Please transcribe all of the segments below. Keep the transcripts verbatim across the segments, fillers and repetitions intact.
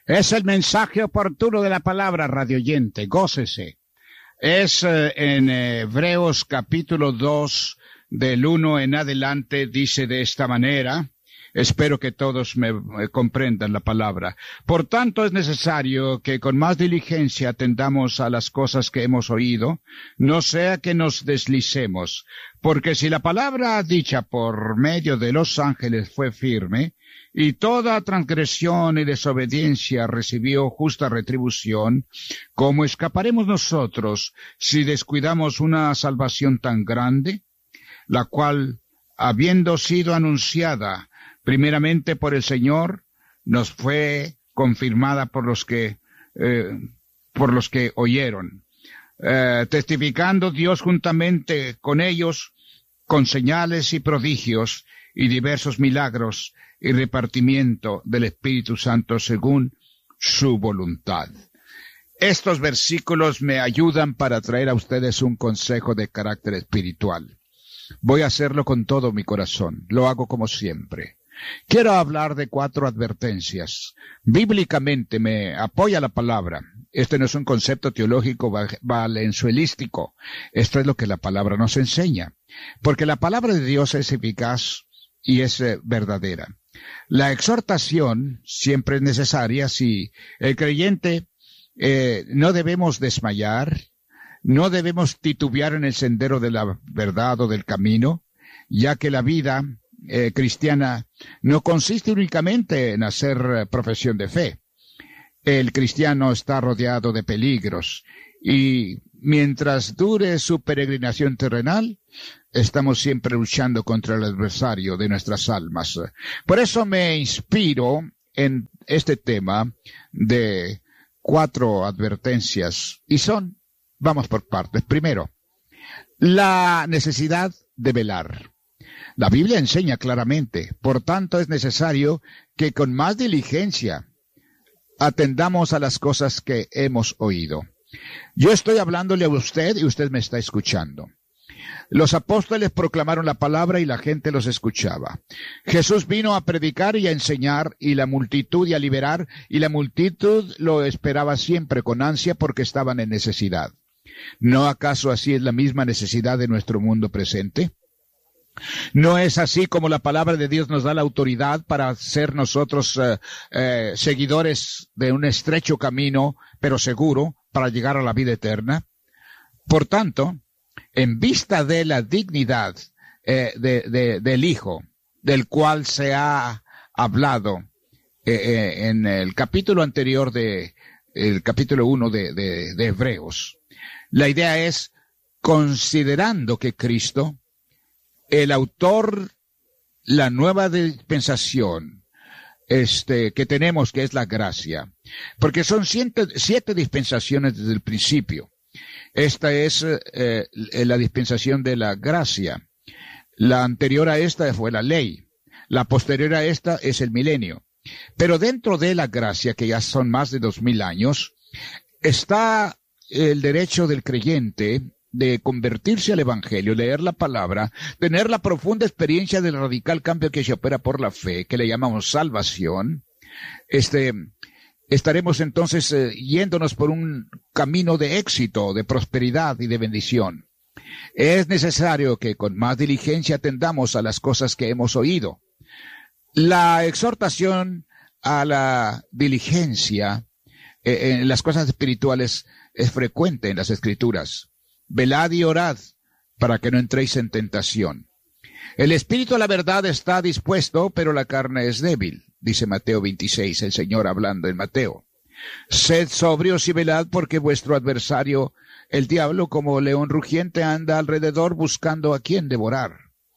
Es el mensaje oportuno de la palabra, radioyente, gócese. Es eh, en Hebreos capítulo dos, del uno en adelante, dice de esta manera. Espero que todos me, me comprendan la palabra. Por tanto, es necesario que con más diligencia atendamos a las cosas que hemos oído, no sea que nos deslicemos. Porque si la palabra dicha por medio de los ángeles fue firme, y toda transgresión y desobediencia recibió justa retribución, ¿cómo escaparemos nosotros si descuidamos una salvación tan grande, la cual, habiendo sido anunciada primeramente por el Señor, nos fue confirmada por los que, eh, por los que oyeron, eh, testificando Dios juntamente con ellos, con señales y prodigios y diversos milagros y repartimiento del Espíritu Santo según su voluntad. Estos versículos me ayudan para traer a ustedes un consejo de carácter espiritual. Voy a hacerlo con todo mi corazón. Lo hago como siempre. Quiero hablar de cuatro advertencias. Bíblicamente me apoya la palabra. Este no es un concepto teológico valenzuelístico. Esto es lo que la palabra nos enseña. Porque la palabra de Dios es eficaz y es eh, verdadera. La exhortación siempre es necesaria si el creyente eh, no debemos desmayar, no debemos titubear en el sendero de la verdad o del camino, ya que la vida eh, cristiana no consiste únicamente en hacer eh, profesión de fe. El cristiano está rodeado de peligros y mientras dure su peregrinación terrenal, estamos siempre luchando contra el adversario de nuestras almas. Por eso me inspiro en este tema de cuatro advertencias y son, vamos por partes. Primero, la necesidad de velar. La Biblia enseña claramente, por tanto es necesario que con más diligencia atendamos a las cosas que hemos oído. Yo estoy hablándole a usted y usted me está escuchando. Los apóstoles proclamaron la palabra y la gente los escuchaba. Jesús vino a predicar y a enseñar y la multitud y a liberar y la multitud lo esperaba siempre con ansia porque estaban en necesidad. ¿No acaso así es la misma necesidad de nuestro mundo presente? ¿No es así como la palabra de Dios nos da la autoridad para ser nosotros eh, eh, seguidores de un estrecho camino, pero seguro, para llegar a la vida eterna? Por tanto, en vista de la dignidad eh, de, de, del Hijo, del cual se ha hablado eh, eh, en el capítulo anterior de el capítulo uno de, de, de Hebreos, la idea es, considerando que Cristo, el autor, la nueva dispensación, este, que tenemos, que es la gracia, porque son siete, siete dispensaciones desde el principio. Esta es eh, la dispensación de la gracia. La anterior a esta fue la ley. La posterior a esta es el milenio. Pero dentro de la gracia, que ya son más de dos mil años, está el derecho del creyente de convertirse al Evangelio, leer la palabra, tener la profunda experiencia del radical cambio que se opera por la fe, que le llamamos salvación. Este, estaremos entonces eh, yéndonos por un camino de éxito, de prosperidad y de bendición. Es necesario que con más diligencia atendamos a las cosas que hemos oído. La exhortación a la diligencia eh, en las cosas espirituales es frecuente en las Escrituras. Velad y orad para que no entréis en tentación. El espíritu a la verdad está dispuesto, pero la carne es débil, dice Mateo veintiséis, el Señor hablando en Mateo. Sed sobrios y velad, porque vuestro adversario, el diablo, como león rugiente, anda alrededor buscando a quien devorar.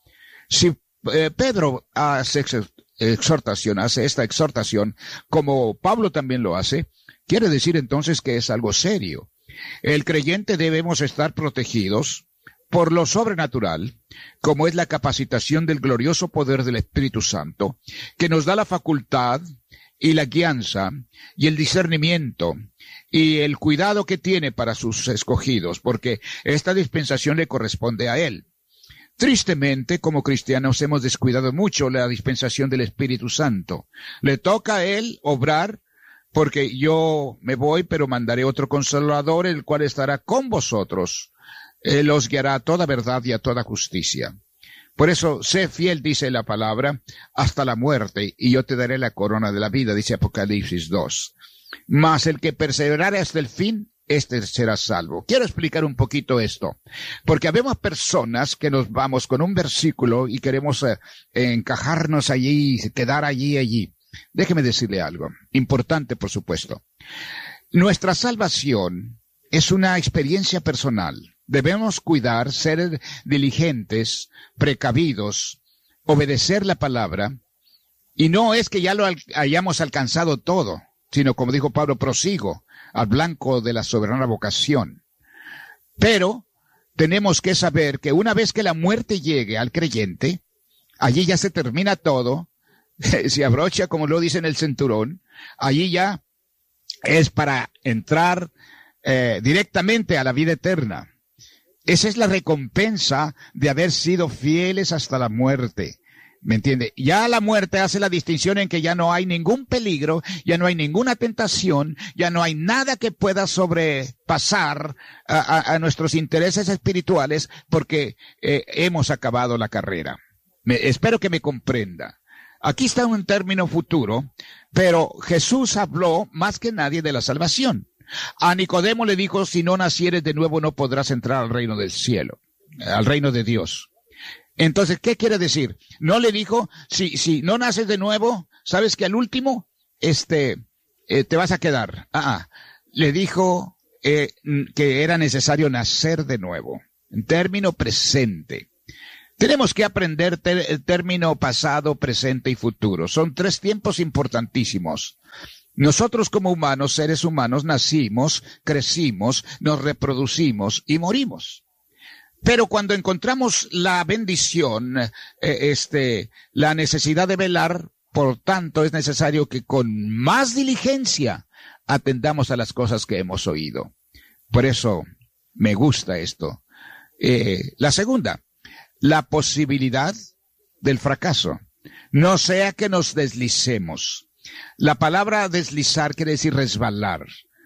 Si eh, Pedro hace exhortación, hace esta exhortación, como Pablo también lo hace, quiere decir entonces que es algo serio. El creyente debemos estar protegidos por lo sobrenatural, como es la capacitación del glorioso poder del Espíritu Santo, que nos da la facultad y la guianza y el discernimiento y el cuidado que tiene para sus escogidos, porque esta dispensación le corresponde a Él. Tristemente, como cristianos, hemos descuidado mucho la dispensación del Espíritu Santo. Le toca a Él obrar porque yo me voy, pero mandaré otro Consolador, el cual estará con vosotros. Él os guiará a toda verdad y a toda justicia. Por eso, sé fiel, dice la palabra, hasta la muerte, y yo te daré la corona de la vida, dice Apocalipsis dos. Mas el que perseverare hasta el fin, este será salvo. Quiero explicar un poquito esto, porque habemos personas que nos vamos con un versículo y queremos eh, encajarnos allí, quedar allí, allí. Déjeme decirle algo, importante por supuesto. Nuestra salvación es una experiencia personal. Debemos cuidar, ser diligentes, precavidos, obedecer la palabra, y no es que ya lo hayamos alcanzado todo, sino como dijo Pablo, prosigo al blanco de la soberana vocación. Pero tenemos que saber que una vez que la muerte llegue al creyente, allí ya se termina todo, se abrocha como lo dice en el centurón, allí ya es para entrar eh, directamente a la vida eterna. Esa es la recompensa de haber sido fieles hasta la muerte. ¿Me entiende? Ya la muerte hace la distinción en que ya no hay ningún peligro, ya no hay ninguna tentación, ya no hay nada que pueda sobrepasar a, a, a nuestros intereses espirituales, porque eh, hemos acabado la carrera. Me, espero que me comprenda. Aquí está un término futuro, pero Jesús habló más que nadie de la salvación. A Nicodemo le dijo, si no nacieres de nuevo no podrás entrar al reino del cielo, al reino de Dios. Entonces, ¿qué quiere decir? No le dijo, si, si no naces de nuevo, sabes que al último, este, eh, te vas a quedar. Ah, ah. Le dijo eh, que era necesario nacer de nuevo, en término presente. Tenemos que aprender ter, el término pasado, presente y futuro. Son tres tiempos importantísimos. Nosotros como humanos, seres humanos, nacimos, crecimos, nos reproducimos y morimos. Pero cuando encontramos la bendición, eh, este, la necesidad de velar, por tanto es necesario que con más diligencia atendamos a las cosas que hemos oído. Por eso me gusta esto. Eh, la segunda, la posibilidad del fracaso. No sea que nos deslicemos. La palabra deslizar quiere decir resbalar.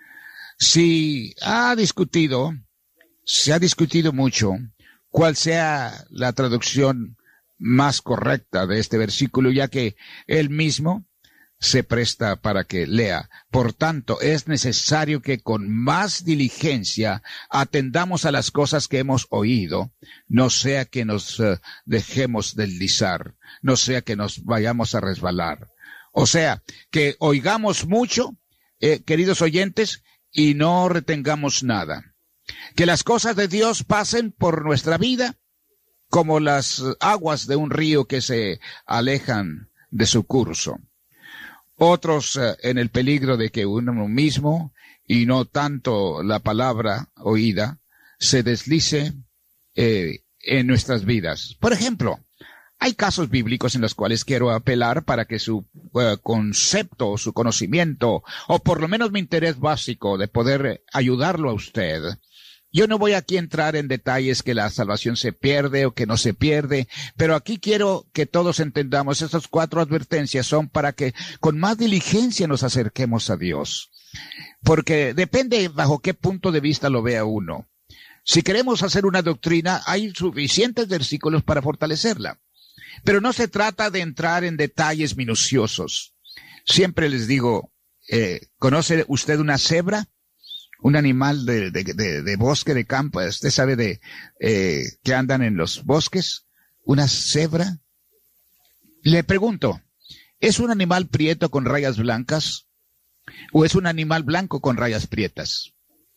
Si ha discutido, se ha discutido mucho cuál sea la traducción más correcta de este versículo, ya que él mismo se presta para que lea. Por tanto, es necesario que con más diligencia atendamos a las cosas que hemos oído, no sea que nos uh, dejemos deslizar, no sea que nos vayamos a resbalar. O sea, que oigamos mucho, eh, queridos oyentes, y no retengamos nada. Que las cosas de Dios pasen por nuestra vida como las aguas de un río que se alejan de su curso. Otros eh, en el peligro de que uno mismo, y no tanto la palabra oída, se deslice eh, en nuestras vidas. Por ejemplo, hay casos bíblicos en los cuales quiero apelar para que su uh, concepto, su conocimiento, o por lo menos mi interés básico de poder ayudarlo a usted. Yo no voy aquí a entrar en detalles que la salvación se pierde o que no se pierde, pero aquí quiero que todos entendamos, estas cuatro advertencias son para que con más diligencia nos acerquemos a Dios. Porque depende bajo qué punto de vista lo vea uno. Si queremos hacer una doctrina, hay suficientes versículos para fortalecerla. Pero no se trata de entrar en detalles minuciosos. Siempre les digo, eh, ¿conoce usted una cebra? Un animal de, de, de, de bosque, de campo. ¿Usted sabe de eh, que andan en los bosques? ¿Una cebra? Le pregunto, ¿es un animal prieto con rayas blancas? ¿O es un animal blanco con rayas prietas?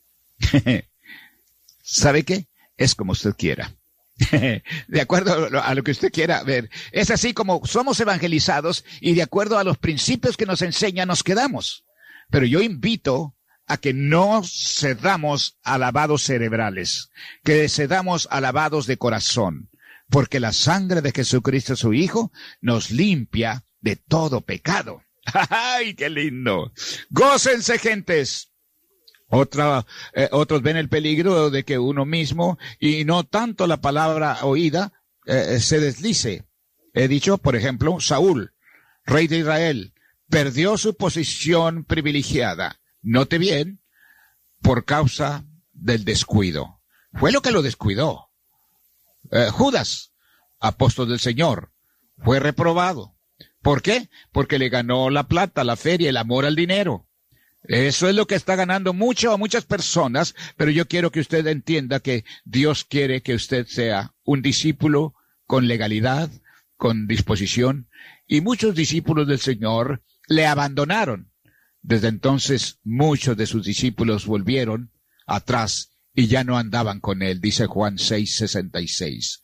¿Sabe qué? Es como usted quiera. De acuerdo a lo que usted quiera ver. Es así como somos evangelizados y de acuerdo a los principios que nos enseña nos quedamos. Pero yo invito a que no cedamos a lavados cerebrales, que cedamos a lavados de corazón, porque la sangre de Jesucristo su Hijo nos limpia de todo pecado. ¡Ay, qué lindo! ¡Gócense, gentes! Otra, eh, otros ven el peligro de que uno mismo, y no tanto la palabra oída, eh, se deslice. He dicho, por ejemplo, Saúl, rey de Israel, perdió su posición privilegiada. Note bien, por causa del descuido. Fue lo que lo descuidó. Eh, Judas, apóstol del Señor, fue reprobado. ¿Por qué? Porque le ganó la plata, la feria, el amor al dinero. Eso es lo que está ganando mucho a muchas personas, pero yo quiero que usted entienda que Dios quiere que usted sea un discípulo con legalidad, con disposición, y muchos discípulos del Señor le abandonaron. Desde entonces muchos de sus discípulos volvieron atrás y ya no andaban con él, dice Juan seis sesenta y seis.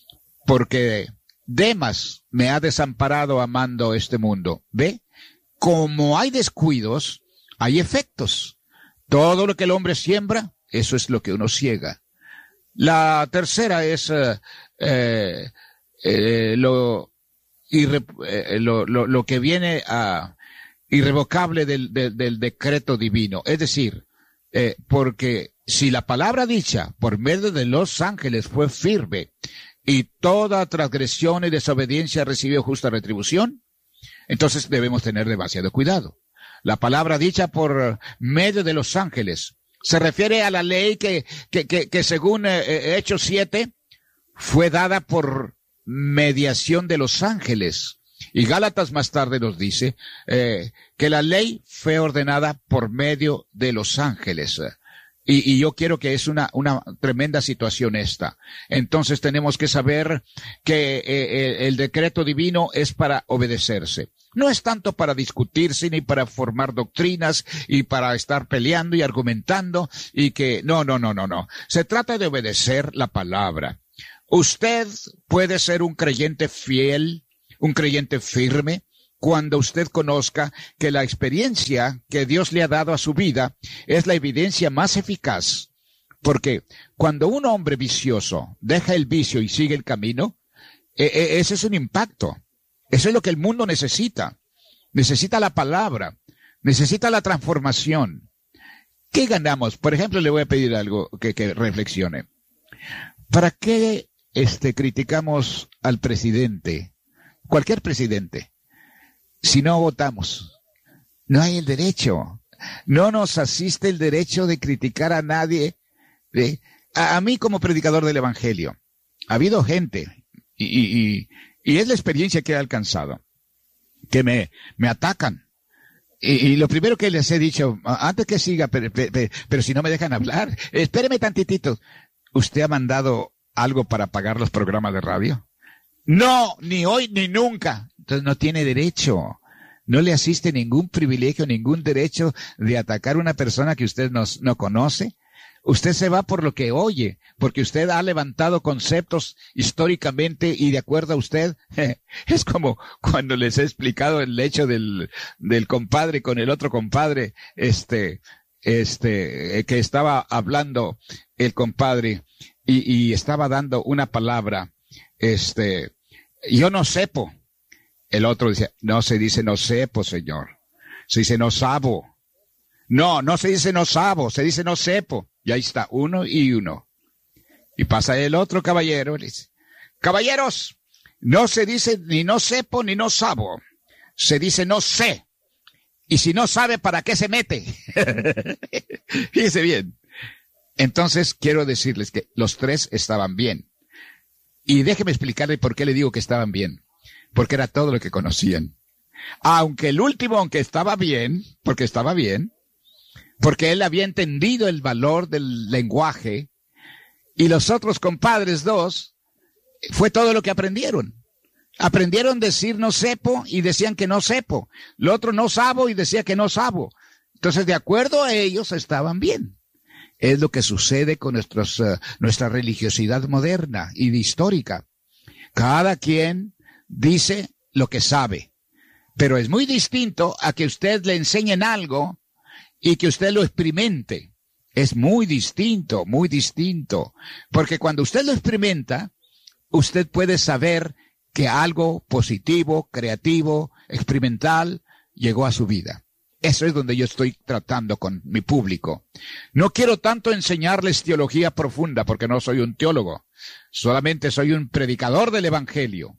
Porque Demas me ha desamparado amando este mundo. ¿Ve? Como hay descuidos, hay efectos. Todo lo que el hombre siembra, eso es lo que uno ciega. La tercera es eh, eh, eh, lo, irre, eh, lo, lo, lo que viene a irrevocable del, del, del decreto divino. Es decir, eh, porque si la palabra dicha por medio de los ángeles fue firme y toda transgresión y desobediencia recibió justa retribución, entonces debemos tener demasiado cuidado. La palabra dicha por medio de los ángeles se refiere a la ley que, que, que, que según eh, Hechos siete fue dada por mediación de los ángeles. Y Gálatas más tarde nos dice eh, que la ley fue ordenada por medio de los ángeles. Y, y yo quiero que es una, una tremenda situación esta. Entonces tenemos que saber que eh, el, el decreto divino es para obedecerse. No es tanto para discutirse ni para formar doctrinas y para estar peleando y argumentando y que, no, no, no, no, no. Se trata de obedecer la palabra. Usted puede ser un creyente fiel, un creyente firme, cuando usted conozca que la experiencia que Dios le ha dado a su vida es la evidencia más eficaz. Porque cuando un hombre vicioso deja el vicio y sigue el camino, eh, eh, ese es un impacto. Eso es lo que el mundo necesita. Necesita la palabra. Necesita la transformación. ¿Qué ganamos? Por ejemplo, le voy a pedir algo que, que reflexione. ¿Para qué este, criticamos al presidente? Cualquier presidente. Si no votamos, no hay el derecho. No nos asiste el derecho de criticar a nadie. ¿Eh? A, a mí como predicador del Evangelio, ha habido gente, y, y, y, y es la experiencia que he alcanzado, que me, me atacan. Y, y lo primero que les he dicho, antes que siga, pero, pero, pero si no me dejan hablar, espéreme tantitito. ¿Usted ha mandado algo para pagar los programas de radio? No, ni hoy ni nunca. Entonces no tiene derecho. No le asiste ningún privilegio, ningún derecho de atacar a una persona que usted no, no conoce. Usted se va por lo que oye, porque usted ha levantado conceptos históricamente y de acuerdo a usted, es como cuando les he explicado el hecho del, del compadre con el otro compadre, este, este, que estaba hablando el compadre y, y estaba dando una palabra, este, yo no sepo. El otro dice, no se dice no sepo, señor. Se dice no sabo. No, no se dice no sabo, se dice no sepo. Y ahí está, uno y uno. Y pasa el otro caballero, le dice, caballeros, no se dice ni no sepo ni no sabo. Se dice no sé. Y si no sabe, ¿para qué se mete? Fíjese bien. Entonces, quiero decirles que los tres estaban bien. Y déjeme explicarle por qué le digo que estaban bien. Porque era todo lo que conocían. Aunque el último, aunque estaba bien, porque estaba bien, porque él había entendido el valor del lenguaje, y los otros compadres dos, fue todo lo que aprendieron. Aprendieron a decir no sepo y decían que no sepo. Lo otro no sabo y decía que no sabo. Entonces, de acuerdo a ellos, estaban bien. Es lo que sucede con nuestros, uh, nuestra religiosidad moderna y histórica. Cada quien dice lo que sabe, pero es muy distinto a que usted le enseñen algo y que usted lo experimente. Es muy distinto, muy distinto, porque cuando usted lo experimenta, usted puede saber que algo positivo, creativo, experimental llegó a su vida. Eso es donde yo estoy tratando con mi público. No quiero tanto enseñarles teología profunda porque no soy un teólogo, solamente soy un predicador del Evangelio.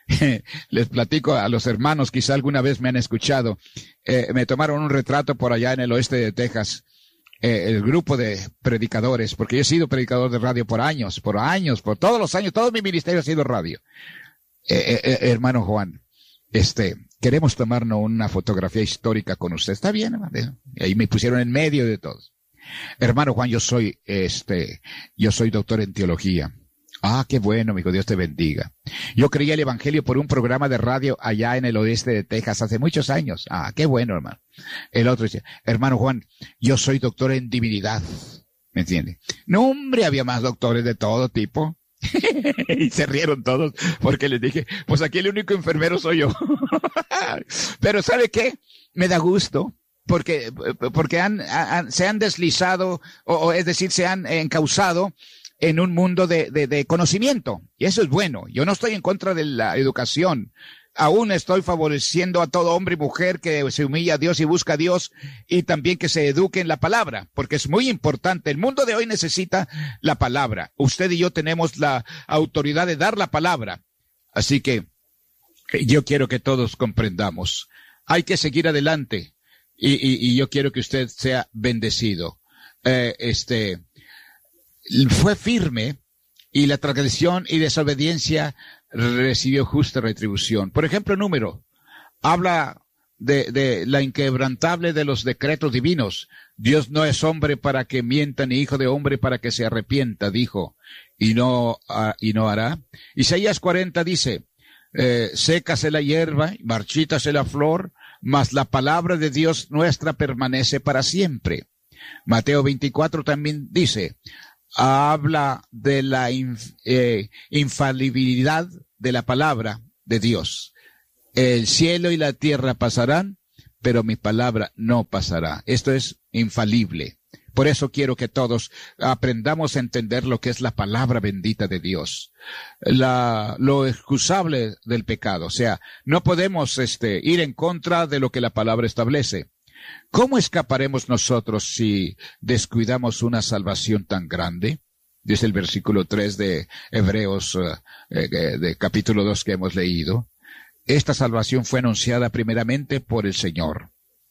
Les platico a los hermanos, quizá alguna vez me han escuchado. Eh, me tomaron un retrato por allá en el oeste de Texas. Eh, el grupo de predicadores, porque yo he sido predicador de radio por años, por años, por todos los años, todo mi ministerio ha sido radio. Eh, eh, hermano Juan, este, queremos tomarnos una fotografía histórica con usted. ¿Está bien, hermano? Y ahí me pusieron en medio de todos. Hermano Juan, yo soy, este, yo soy doctor en teología. Ah, qué bueno, amigo, Dios te bendiga. Yo creía el evangelio por un programa de radio allá en el oeste de Texas hace muchos años. Ah, qué bueno, hermano. El otro dice, hermano Juan, yo soy doctor en divinidad. ¿Me entiende? No, hombre, había más doctores de todo tipo. Y se rieron todos porque les dije, pues aquí el único enfermero soy yo. Pero ¿sabe qué? Me da gusto. Porque, porque han, han, se han deslizado, o, o es decir, se han encauzado en un mundo de, de, de conocimiento. Y eso es bueno. Yo no estoy en contra de la educación. Aún estoy favoreciendo a todo hombre y mujer que se humilla a Dios y busca a Dios, y también que se eduque en la palabra, porque es muy importante. El mundo de hoy necesita la palabra. Usted y yo tenemos la autoridad de dar la palabra. Así que yo quiero que todos comprendamos. Hay que seguir adelante. Y, y, y yo quiero que usted sea bendecido. Eh, este, fue firme, y la transgresión y desobediencia recibió justa retribución. Por ejemplo, número, habla de, de la inquebrantable de los decretos divinos. Dios no es hombre para que mienta, ni hijo de hombre para que se arrepienta, dijo, y no, uh, y no hará. Isaías cuarenta dice, eh, sécase la hierba, marchítase la flor, mas la palabra de Dios nuestra permanece para siempre. Mateo veinticuatro también dice, habla de la inf, eh, infalibilidad de la palabra de Dios. El cielo y la tierra pasarán, pero mi palabra no pasará. Esto es infalible. Por eso quiero que todos aprendamos a entender lo que es la palabra bendita de Dios. La, lo excusable del pecado. O sea, no podemos, este, ir en contra de lo que la palabra establece. ¿Cómo escaparemos nosotros si descuidamos una salvación tan grande? Dice el versículo tres de Hebreos, eh, de, de capítulo dos que hemos leído. Esta salvación fue anunciada primeramente por el Señor,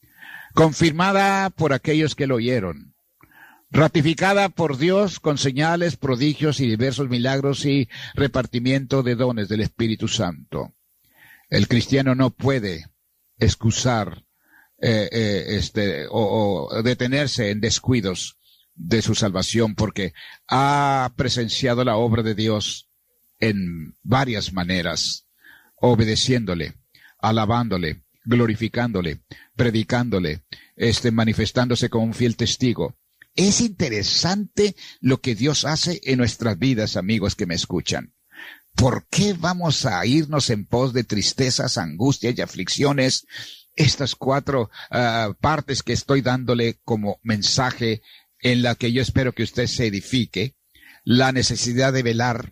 confirmada por aquellos que lo oyeron, ratificada por Dios con señales, prodigios y diversos milagros y repartimiento de dones del Espíritu Santo. El cristiano no puede excusar eh, eh, este o, o detenerse en descuidos de su salvación, porque ha presenciado la obra de Dios en varias maneras, obedeciéndole, alabándole, glorificándole, predicándole, este, manifestándose como un fiel testigo. Es interesante lo que Dios hace en nuestras vidas, amigos que me escuchan. ¿Por qué vamos a irnos en pos de tristezas, angustias y aflicciones? Estas cuatro uh, partes que estoy dándole como mensaje, en la que yo espero que usted se edifique: la necesidad de velar,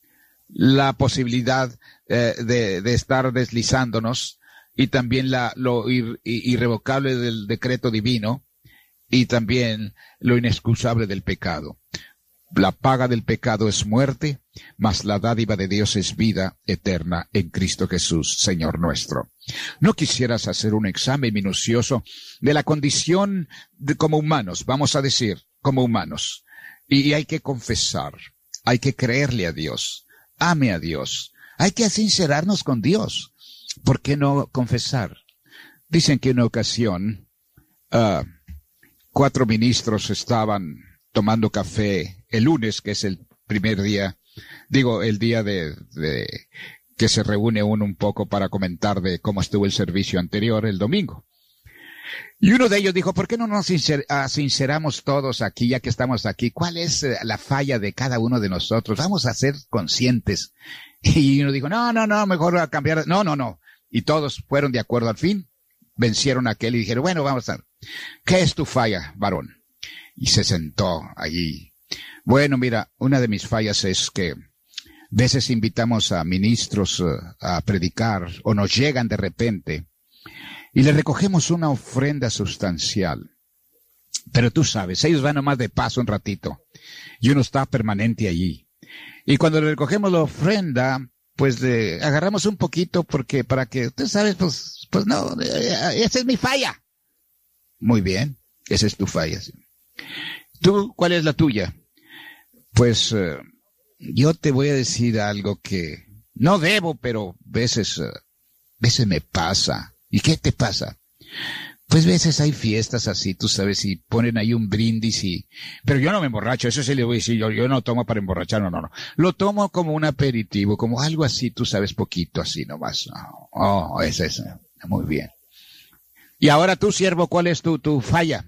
la posibilidad eh, de, de estar deslizándonos, y también la, lo ir, irrevocable del decreto divino, y también lo inexcusable del pecado. La paga del pecado es muerte, mas la dádiva de Dios es vida eterna en Cristo Jesús, Señor nuestro. ¿No quisieras hacer un examen minucioso de la condición de, como humanos, vamos a decir, como humanos? Y, y hay que confesar, hay que creerle a Dios, ame a Dios, hay que sincerarnos con Dios. ¿Por qué no confesar? Dicen que en una ocasión, uh, cuatro ministros estaban tomando café el lunes, que es el primer día, digo, el día de, de que se reúne uno un poco para comentar de cómo estuvo el servicio anterior, el domingo. Y uno de ellos dijo, ¿por qué no nos sincer, uh, sinceramos todos aquí, ya que estamos aquí? ¿Cuál es uh, la falla de cada uno de nosotros? Vamos a ser conscientes. Y uno dijo, no, no, no, mejor a cambiar. No, no, no. Y todos fueron de acuerdo al fin, vencieron a aquel y dijeron, bueno, vamos a ver, ¿qué es tu falla, varón? Y se sentó allí. Bueno, mira, una de mis fallas es que veces invitamos a ministros uh, a predicar, o nos llegan de repente, y le recogemos una ofrenda sustancial. Pero tú sabes, ellos van nomás de paso un ratito, y uno está permanente allí. Y cuando le recogemos la ofrenda, pues le agarramos un poquito porque para que, tú sabes, pues, pues no, eh, esa es mi falla. Muy bien, esa es tu falla. ¿Sí? ¿Tú, cuál es la tuya? Pues eh, yo te voy a decir algo que no debo, pero veces, eh, veces me pasa. ¿Y qué te pasa? Pues veces hay fiestas así, tú sabes, y ponen ahí un brindis y... Pero yo no me emborracho, eso sí le voy a decir, yo, yo no tomo para emborrachar, no, no, no. Lo tomo como un aperitivo, como algo así, tú sabes, poquito así nomás. Oh, oh ese es, muy bien. Y ahora tú, siervo, ¿cuál es tu, tu falla?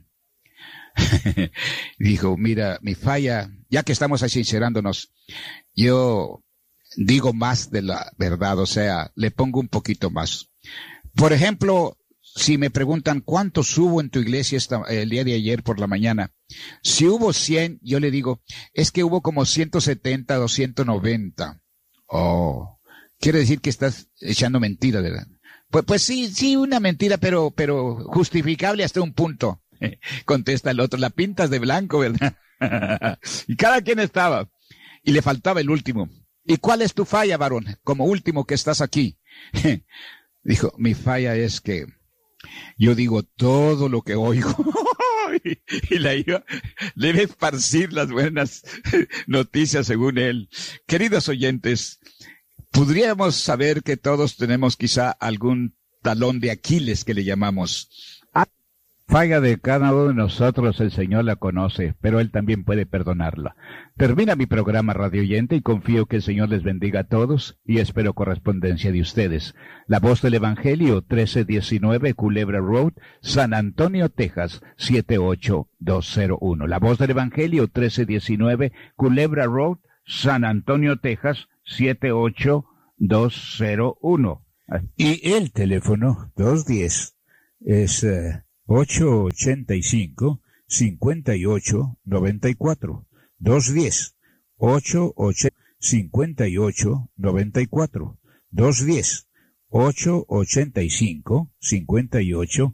Dijo, mira, mi falla, ya que estamos ahí sincerándonos, yo digo más de la verdad, o sea, le pongo un poquito más. Por ejemplo, si me preguntan cuántos hubo en tu iglesia esta, el día de ayer por la mañana, si hubo cien, yo le digo, es que hubo como ciento setenta o ciento noventa. Oh, quiere decir que estás echando mentira, ¿verdad? Pues, pues sí, sí, una mentira, pero, pero justificable hasta un punto. Contesta el otro, la pintas de blanco, ¿verdad? Y cada quien estaba. Y le faltaba el último. ¿Y cuál es tu falla, varón? Como último que estás aquí. Dijo, mi falla es que yo digo todo lo que oigo. Y la iba, debe esparcir las buenas noticias según él. Queridos oyentes, podríamos saber que todos tenemos quizá algún talón de Aquiles que le llamamos. Falla de cada uno de nosotros, el Señor la conoce, pero Él también puede perdonarla. Termina mi programa, radio oyente, y confío que el Señor les bendiga a todos y espero correspondencia de ustedes. La Voz del Evangelio, trece diecinueve Culebra Road, San Antonio, Texas, siete ocho dos cero uno. La Voz del Evangelio, trece diecinueve Culebra Road, San Antonio, Texas, siete ocho dos cero uno. Y el teléfono, dos diez, es... Uh, ocho ochenta y cinco, cincuenta y ocho, noventa y cuatro. dos diez, ocho ochenta, cincuenta y ocho, noventa y cuatro. dos diez, ocho ochenta y cinco, cincuenta y ocho,